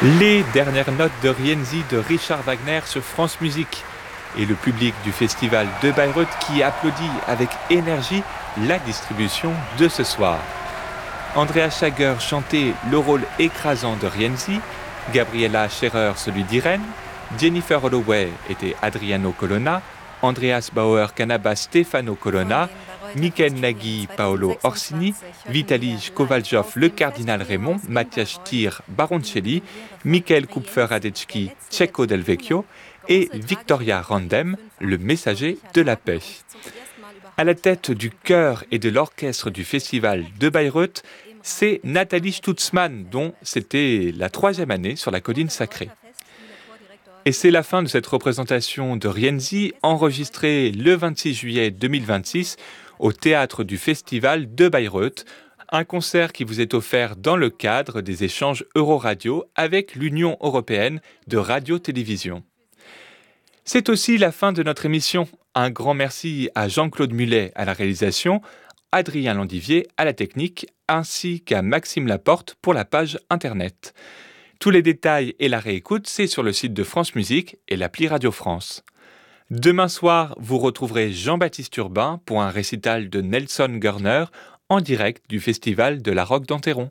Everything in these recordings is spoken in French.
Les dernières notes de Rienzi de Richard Wagner sur France Musique et le public du festival de Bayreuth qui applaudit avec énergie la distribution de ce soir. Andrea Schlager chantait le rôle écrasant de Rienzi, Gabriella Scherer celui d'Irène, Jennifer Holloway était Adriano Colonna, Andreas Bauer Canaba Stefano Colonna, Michael Nagy Paolo Orsini, Vitaly Kovaljov le cardinal Raymond, Mathias Stier Baroncelli, Michael Kupfer-Radecki Cecco Del Vecchio et Victoria Randem, le messager de la paix. À la tête du chœur et de l'orchestre du festival de Bayreuth, c'est Nathalie Stutzmann, dont c'était la 3e année sur la colline sacrée. Et c'est la fin de cette représentation de Rienzi, enregistrée le 26 juillet 2026 au théâtre du festival de Bayreuth, un concert qui vous est offert dans le cadre des échanges Euroradio avec l'Union européenne de radio-télévision. C'est aussi la fin de notre émission. Un grand merci à Jean-Claude Mullet à la réalisation, Adrien Landivier à la technique, ainsi qu'à Maxime Laporte pour la page internet. Tous les détails et la réécoute, c'est sur le site de France Musique et l'appli Radio France. Demain soir, vous retrouverez Jean-Baptiste Urbain pour un récital de Nelson Gurner en direct du Festival de la Roque d'Enterron.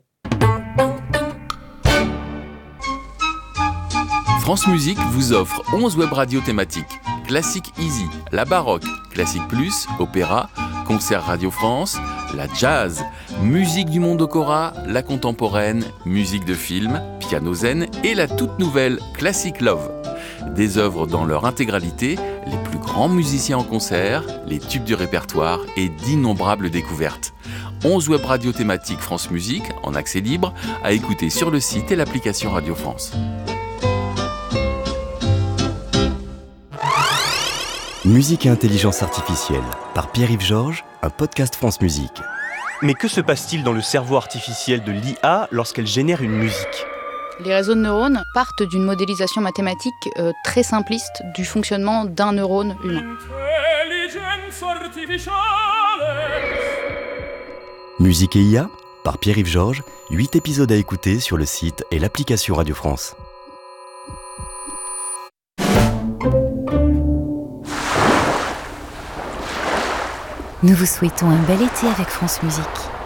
France Musique vous offre 11 web radios thématiques. Classique Easy, la baroque, Classique Plus, opéra, concert Radio France, la jazz, musique du monde Okora, la contemporaine, musique de film, piano zen et la toute nouvelle Classic Love. Des œuvres dans leur intégralité, les plus grands musiciens en concert, les tubes du répertoire et d'innombrables découvertes. 11 web radios thématiques France Musique, en accès libre, à écouter sur le site et l'application Radio France. Musique et intelligence artificielle, par Pierre-Yves Georges, un podcast France Musique. Mais que se passe-t-il dans le cerveau artificiel de l'IA lorsqu'elle génère une musique ? Les réseaux de neurones partent d'une modélisation mathématique très simpliste du fonctionnement d'un neurone humain. Musique et IA, par Pierre-Yves Georges, 8 épisodes à écouter sur le site et l'application Radio France. Nous vous souhaitons un bel été avec France Musique.